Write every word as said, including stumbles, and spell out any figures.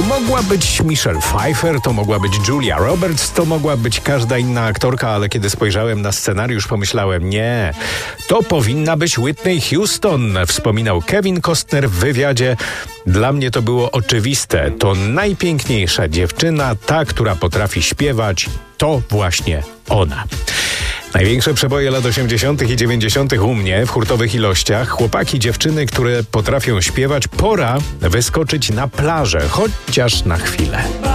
To mogła być Michelle Pfeiffer, to mogła być Julia Roberts, to mogła być każda inna aktorka, ale kiedy spojrzałem na scenariusz, pomyślałem, nie, to powinna być Whitney Houston, wspominał Kevin Costner w wywiadzie. Dla mnie to było oczywiste. To najpiękniejsza dziewczyna, ta, która potrafi śpiewać, to właśnie ona. Największe przeboje lat osiemdziesiątych i dziewięćdziesiątych u mnie w hurtowych ilościach. Chłopaki, dziewczyny, które potrafią śpiewać, pora wyskoczyć na plażę, chociaż na chwilę.